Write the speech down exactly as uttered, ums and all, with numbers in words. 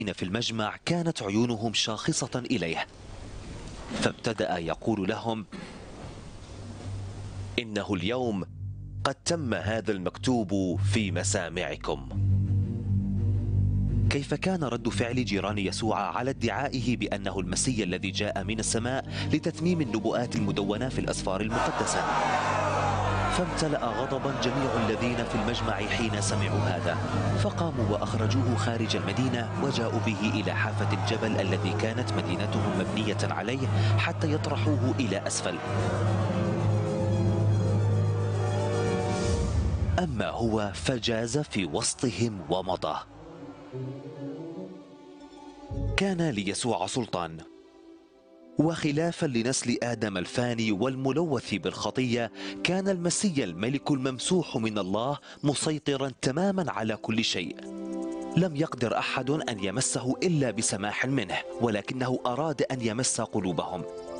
في المجمع كانت عيونهم شاخصة إليه، فابتدأ يقول لهم: إنه اليوم قد تم هذا المكتوب في مسامعكم. كيف كان رد فعل جيران يسوع على ادعائه بأنه المسيا الذي جاء من السماء لتتميم النبوءات المدونة في الأسفار المقدسة؟ فامتلأ غضبا جميع الذين في المجمع حين سمعوا هذا، فقاموا وأخرجوه خارج المدينة وجاءوا به إلى حافة الجبل الذي كانت مدينتهم مبنية عليه حتى يطرحوه إلى أسفل. أما هو فجاز في وسطهم ومضى. كان ليسوع سلطان، وخلافا لنسل آدم الفاني والملوث بالخطية، كان المسيا الملك الممسوح من الله مسيطرا تماما على كل شيء. لم يقدر أحد أن يمسه إلا بسماح منه، ولكنه أراد أن يمس قلوبهم.